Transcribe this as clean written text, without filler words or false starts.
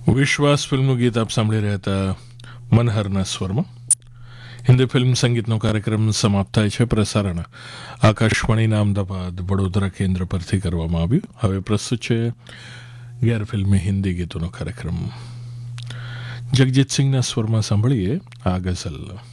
વિશ્વાસ ફિલ્મનું ગીત આપ સાંભળી રહ્યા હતા મનહરના સ્વરમાં. હિન્દી ફિલ્મ સંગીતનો કાર્યક્રમ સમાપ્ત થાય છે. પ્રસારણ આકાશવાણીના અમદાવાદ વડોદરા કેન્દ્ર પરથી કરવામાં આવ્યું. હવે પ્રસ્તુત છે ગેર ફિલ્મી હિન્દી ગીતોનો કાર્યક્રમ. જગજીત સિંહના સ્વરમાં સાંભળીએ આ ગઝલ.